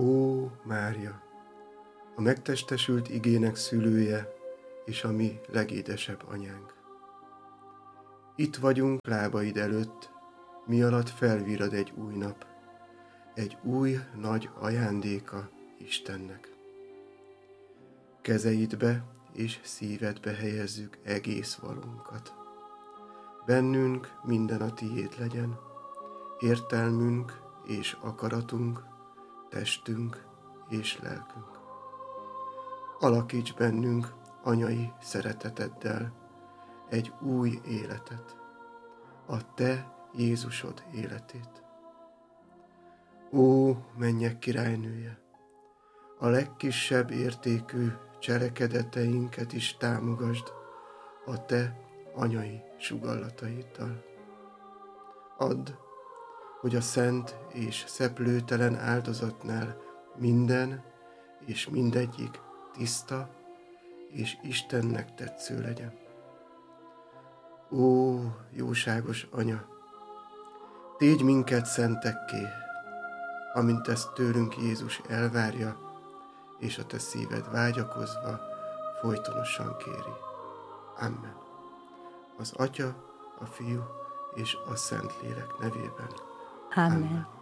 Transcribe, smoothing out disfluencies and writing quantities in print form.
Ó, Mária, a megtestesült igének szülője, és a mi legédesebb anyánk. Itt vagyunk lábaid előtt, mi alatt felvirrad egy új nap, egy új nagy ajándéka Istennek. Kezeidbe és szívedbe helyezzük egész valunkat. Bennünk minden a tiéd legyen, értelmünk és akaratunk, testünk és lelkünk. Alakíts bennünk anyai szereteteddel egy új életet, a te Jézusod életét. Ó, mennyek királynője, a legkisebb értékű cselekedeteinket is támogasd a te anyai sugallataiddal. Add, hogy a szent és szeplőtelen áldozatnál minden és mindegyik tiszta és Istennek tetsző legyen. Ó, jóságos Anya, tégy minket szentekké, amint ezt tőlünk Jézus elvárja, és a te szíved vágyakozva folytonosan kéri. Amen. Az Atya, a Fiú és a Szentlélek nevében. Amen.